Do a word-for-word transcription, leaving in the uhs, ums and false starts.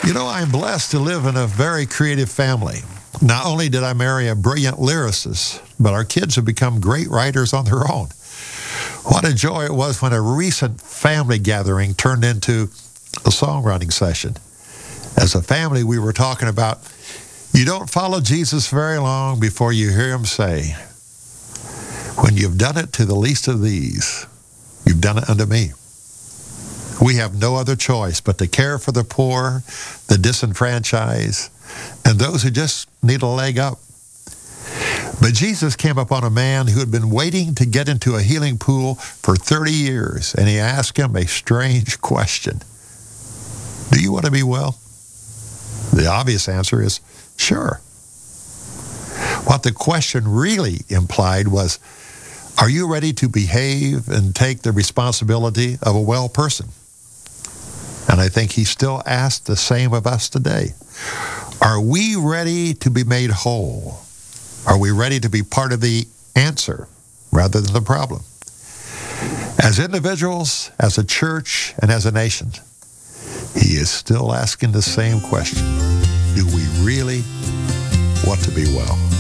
You know, I'm blessed to live in a very creative family. Not only did I marry a brilliant lyricist, but our kids have become great writers on their own. What a joy it was when a recent family gathering turned into a songwriting session. As a family, we were talking about, you don't follow Jesus very long before you hear him say, when you've done it to the least of these, you've done it unto me. We have no other choice but to care for the poor, the disenfranchised, and those who just need a leg up. But Jesus came upon a man who had been waiting to get into a healing pool for thirty years, and he asked him a strange question. Do you want to be well? The obvious answer is, sure. What the question really implied was, are you ready to behave and take the responsibility of a well person? And I think he still asks the same of us today. Are we ready to be made whole? Are we ready to be part of the answer rather than the problem? As individuals, as a church, and as a nation, he is still asking the same question. Do we really want to be well?